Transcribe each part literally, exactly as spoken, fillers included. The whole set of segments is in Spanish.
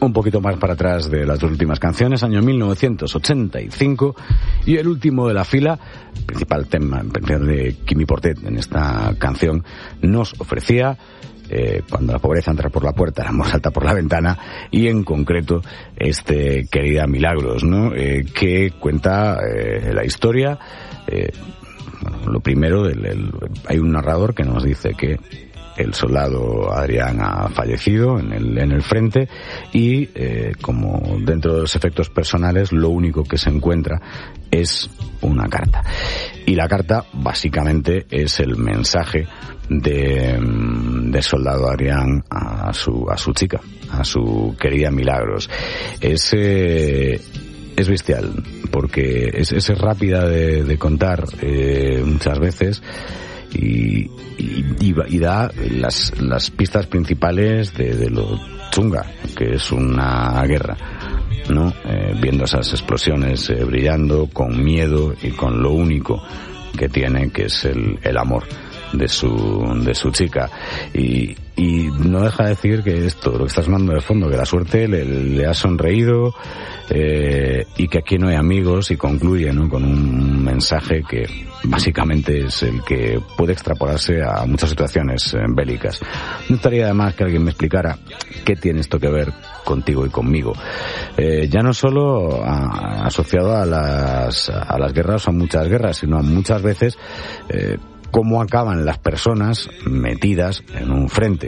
un poquito más para atrás de las dos últimas canciones, año mil novecientos ochenta y cinco, y el último de la fila, principal tema de Quimi Portet en esta canción, nos ofrecía eh, cuando la pobreza entra por la puerta, el amor salta por la ventana, y en concreto este Querida Milagros, ¿no? Eh, que cuenta eh, la historia. Eh, bueno, lo primero, el, el, hay un narrador que nos dice que el soldado Adrián ha fallecido en el, en el frente y eh, como dentro de los efectos personales lo único que se encuentra es una carta. Y la carta básicamente es el mensaje de, de soldado Adrián a su, a su chica, a su querida Milagros. Es, eh, es bestial porque es, es rápida de, de contar eh, muchas veces. Y, y, y da las, las pistas principales de, de lo chunga que es una guerra, ¿no? Eh, viendo esas explosiones eh, brillando, con miedo y con lo único que tiene, que es el, el amor de su, de su chica. Y, y no deja de decir que esto, lo que está sonando de fondo, que la suerte le, le ha sonreído, eh, y que aquí no hay amigos, y concluye, ¿no?, con un mensaje que básicamente es el que puede extrapolarse a muchas situaciones eh, bélicas. No estaría de más que alguien me explicara qué tiene esto que ver contigo y conmigo. Eh, ya no solo a, asociado a las, a las guerras o a muchas guerras, sino a muchas veces eh, cómo acaban las personas metidas en un frente,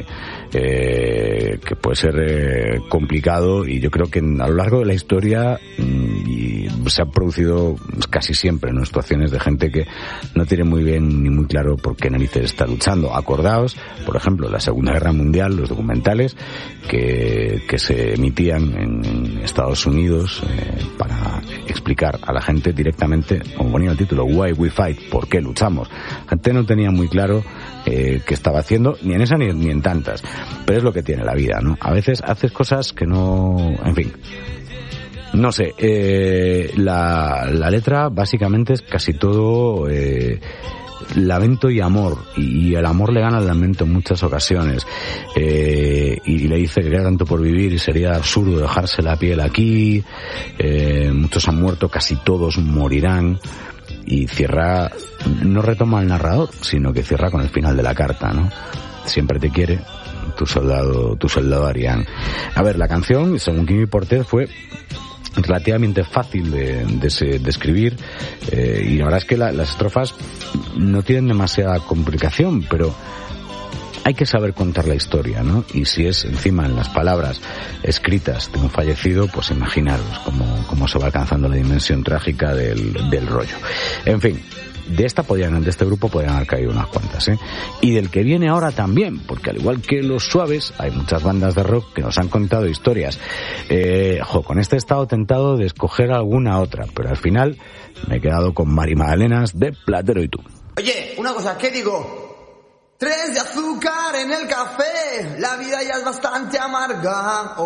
eh, que puede ser eh, complicado, y yo creo que a lo largo de la historia y se han producido casi siempre, ¿no?, situaciones de gente que no tiene muy bien ni muy claro por qué narices está luchando. Acordaos, por ejemplo, la Segunda Guerra Mundial, los documentales que, que se emitían en Estados Unidos eh, para explicar a la gente directamente, como ponía el título, Why We Fight, ¿por qué luchamos? La gente no tenía muy claro eh, qué estaba haciendo, ni en esa ni, ni en tantas, pero es lo que tiene la vida, ¿no? A veces haces cosas que no, en fin, no sé. Eh, la, la letra básicamente es casi todo eh, lamento y amor, y, y el amor le gana al lamento en muchas ocasiones, eh, y le dice que queda tanto por vivir y sería absurdo dejarse la piel aquí, eh, muchos han muerto, casi todos morirán. Y cierra, no retoma el narrador, sino que cierra con el final de la carta, ¿no? Siempre te quiere tu soldado, tu soldado Adrián. A ver, la canción, según Quimi Portet, fue relativamente fácil de, de, de escribir, eh, y la verdad es que la, las estrofas no tienen demasiada complicación, pero hay que saber contar la historia, ¿no? Y si es encima en las palabras escritas de un fallecido, pues imaginaros cómo, cómo se va alcanzando la dimensión trágica del, del rollo. En fin, de esta podían, de este grupo podían haber caído unas cuantas, ¿eh? Y del que viene ahora también, porque al igual que Los Suaves, hay muchas bandas de rock que nos han contado historias. Eh, jo, con este he estado tentado de escoger alguna otra, pero al final me he quedado con Mari Magdalenas de Platero y tú. Oye, una cosa, ¿qué digo? Tres de azúcar en el café, la vida ya es bastante amarga. Oh.